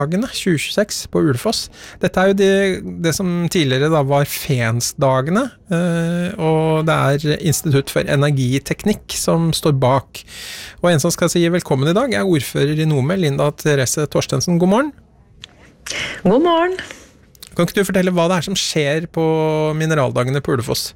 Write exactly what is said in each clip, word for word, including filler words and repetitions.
Dagene tjue tjueseks på Ulefoss. Dette er jo det, det som tidligere da var Fensdagene, og det er Institutt for Energiteknikk som står bak. Og en som skal si velkommen i dag er ordfører i Nome, Linda Therese Torstensen. God morgen. God morgen. Kan ikke du fortelle hva det er som skjer på Mineraldagene på Ulefoss?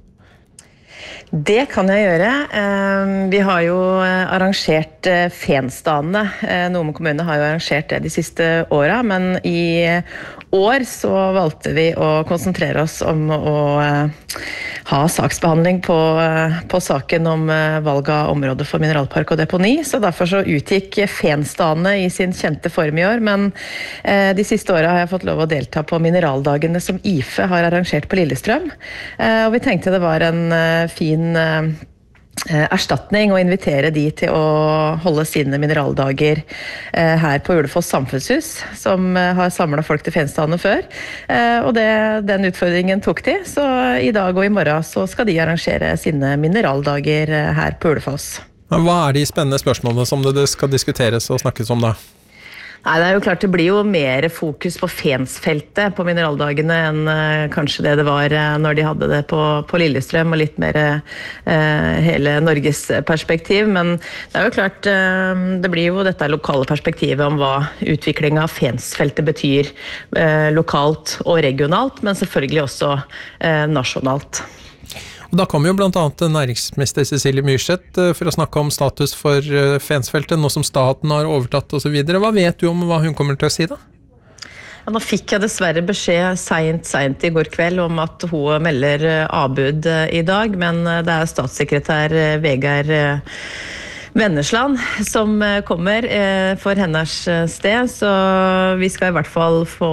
Det kan jeg gjøre. Vi har jo arrangert Fensdagene. Nome kommune har jo arrangert det de siste årene, men i år så valgte vi å konsentrere oss om å ha saksbehandling på, på saken om valg av område for mineralpark og deponi, så derfor så utgikk Fensdagene i sin kjente form i år, men de siste årene har jeg fått lov å delta på Mineraldagene som I F E har arrangert på Lillestrøm, og vi tenkte det var en fin erstatning å invitere de til å holde sine mineraldager her på Ulefoss samfunnshus, som har samlet folk til Fensdagene før. Og det, den utfordringen tok de, så i dag og i morgen så skal de arrangere sine mineraldager her på Ulefoss. Hva er de spennende spørsmålene som det skal diskuteres og snakkes om da? Nei, det er jo klart det blir jo mer fokus på Fensfeltet på mineraldagene enn uh, kanskje det det var uh, når de hadde det på, på Lillestrøm og litt mer uh, hele Norges perspektiv. Men det er jo klart, uh, det blir jo dette lokale perspektivet om hva utviklingen av Fensfeltet betyr uh, lokalt og regionalt, men selvfølgelig også uh, nasjonalt. Og da kommer jo blant annet næringsminister Cecilie Myrseth for å snakke om status for Fensfeltet, nå som staten har overtatt og så videre. Hva vet du om hva hun kommer til å si da? Ja, nå fikk jeg dessverre beskjed sent, sent i går kveld om at hun melder avbud i dag, men det er statssekretær Vegard Wennesland som kommer for hennes sted, så vi skal i hvert fall få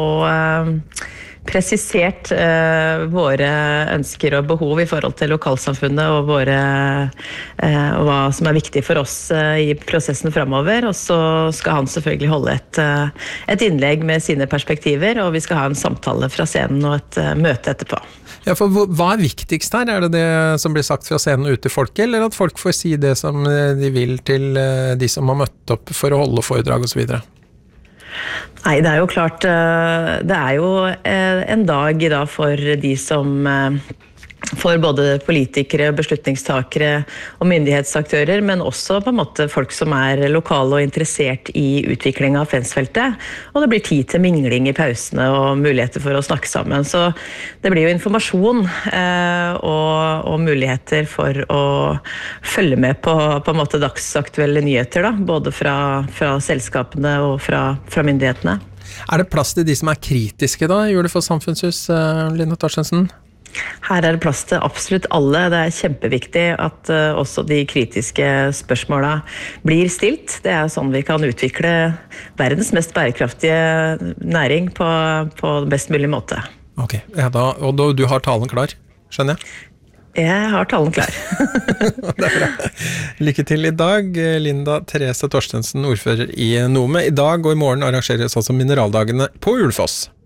presisert eh, våre ønsker og behov i forhold til lokalsamfunnet og, våre, eh, og hva som er viktig for oss eh, i prosessen fremover. Og så skal han selvfølgelig holde et, et innlegg med sine perspektiver, og vi skal ha en samtale fra scenen og et uh, møte etterpå. Ja, for hva er viktigst her? Er det det som blir sagt fra scenen ut til folket, eller at folk får si det som de vil til de som har møtt opp for å holde foredrag og så videre? Nei, det er jo klart, det er jo en dag i dag for de som, for både politikere, beslutningstakere og myndighetsaktører, men også på en måte folk som er lokale og interessert i utviklingen av Fensfeltet. Og det blir tid til mingling i pausene og muligheter for å snakke sammen. Så det blir jo informasjon eh, og, og muligheter for å følge med på, på en måte dagsaktuelle nyheter, da, både fra, fra selskapene og fra, fra myndighetene. Er det plass til de som er kritiske da, i Ulefoss samfunnshus, Linda Torstensen? Her er det plass til absolutt alle. Det er kjempeviktig at uh, også de kritiske spørsmålene blir stilt. Det er sånn vi kan utvikle verdens mest bærekraftige næring på, på best mulig måte. Ok, ja, da, og da, du har talen klar, skjønner jeg? Jeg har talen klar. Det er bra. Lykke til i dag, Linda Therese Torstensen, ordfører i Nome. I dag og i morgen arrangeres altså Mineraldagene på Ulefoss.